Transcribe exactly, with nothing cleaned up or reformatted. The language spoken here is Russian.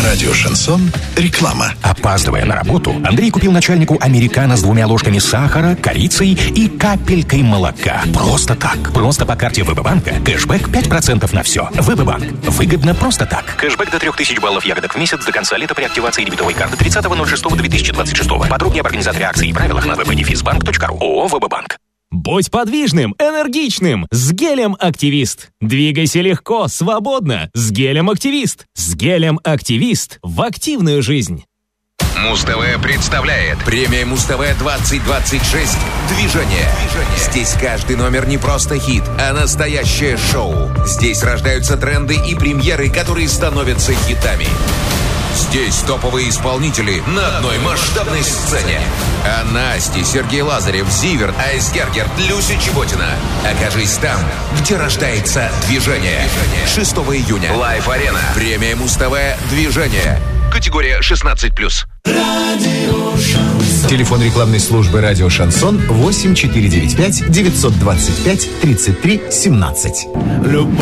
радио «Шансон» реклама. Опаздывая на работу, Андрей купил начальнику американо с двумя ложками сахара, корицей и капелькой молока. Просто так. Просто по карте ВБ-банка. Кэшбэк пять процентов на все. ВБ-банк. Выгодно просто так. Кэшбэк до трех тысяч баллов ягодок в месяц до конца лета при активации дебетовой карты тридцатого ноль шестого две тысячи двадцать шестого. Подробнее об организаторе акций и правилах на веб-бенефисбанк точка ру. ООО «ВБ-банк». Будь подвижным, энергичным с гелем «Активист». Двигайся легко, свободно с гелем «Активист». С гелем «Активист» в активную жизнь. Муз-ТВ представляет премия Муз-ТВ двадцать двадцать шесть «Движение». Движение. Здесь каждый номер не просто хит, а настоящее шоу. Здесь рождаются тренды и премьеры, которые становятся хитами. Здесь топовые исполнители на одной масштабной сцене. А Насти, Сергей Лазарев, Зиверт, Айсгергер, Люся Чеботина. Окажись там, где рождается движение. шестого июня. Лайв-арена. Премия Муз-ТВ «Движение». Категория шестнадцать плюс. Телефон рекламной службы «Радио Шансон» восемь четыре девять пять девятьсот двадцать пять тридцать три семнадцать.